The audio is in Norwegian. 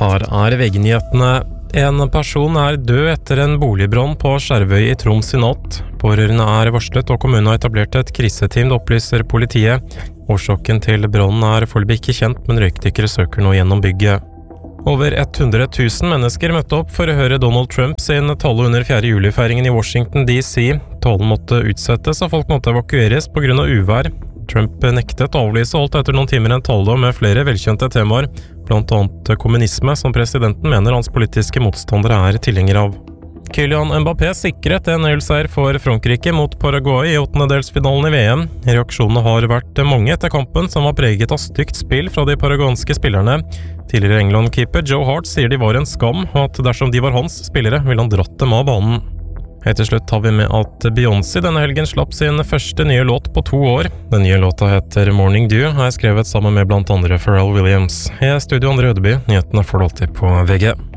Her VG-nyhetene. En person død etter en boligbrann på Skjervøy i Troms I natt. Pårørende varslet, og kommunen har etablert et kriseteam, det opplyser politiet. Årsaken til brannen foreløpig ikke kjent, men røykdykkere søker nå gjennom bygget. Over 100 000 mennesker møtte opp for å høre Donald Trump sin tale under 4. juli-feiringen I Washington DC. Talen måtte utsettes, og folk måtte evakueres på grunn av uvær. Trump nektet å avlyse og holdt etter noen timer en tale med flere velkjente temaer, blant annet kommunisme, som presidenten mener hans politiske motstandere tilhenger av. Kylian Mbappé sikret en seier for Frankrike mot Paraguay I åttendedelsfinalen I VM. Reaksjonene har vært mange etter kampen, som var preget av stygt spill fra de paraguanske spillerne. Tidligere England-keeper Joe Hart sier de var en skam, og at dersom de var hans spillere, ville han dratt dem av banen. Helt til slutt har vi med at Beyoncé denne helgen slapp sin første nye låt på 2 år. Den nye låta heter Morning Dew, og skrevet sammen med blant andre Pharrell Williams. I studio Andre Ødeby, nyhetene får du alltid på VG.